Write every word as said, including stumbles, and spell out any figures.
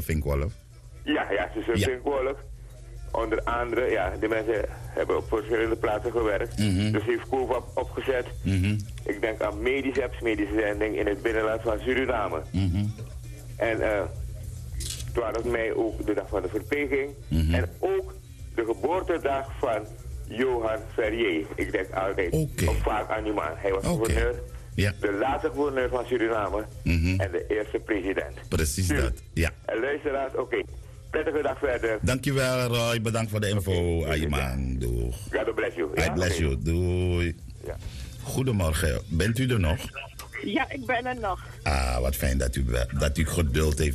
Vinkwolf. Ja, ja, ze is een Ja. Vinkwolf. Onder andere, ja, de mensen hebben op verschillende plaatsen gewerkt. Mhm. Dus heeft COVAP opgezet. Mhm. Ik denk aan Mediceps, medische zending in het binnenland van Suriname. Mhm. En eh twaalf mei ook de dag van de verpleging. Mhm. En ook de geboortedag van Johan Ferrier. Ik denk altijd, Oké. of vaak aan die man. Hij was Oké. gouverneur, Ja. de laatste gouverneur van Suriname Mhm. en de eerste president. Precies Tuurlijk. dat. Ja. En luisteraars, oké. Prettige dag verder. Dankjewel Roy, bedankt voor de info. Ayman, doeg. God bless you. I bless you, doei. Ja. Goedemorgen, bent u er nog? Ja, ik ben er nog. Ah, wat fijn dat u, dat u geduld heeft